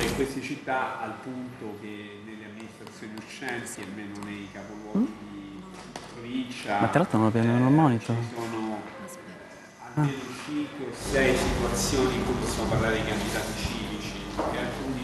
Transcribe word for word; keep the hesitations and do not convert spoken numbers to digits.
in queste città, al punto che nelle amministrazioni uscenti, almeno nei capoluoghi Mm? di provincia, Ma tra l'altro non lo vedo nel eh, ci monitor. sono eh, Ah. almeno cinque o sei situazioni in cui possiamo parlare di candidati civici, che alcuni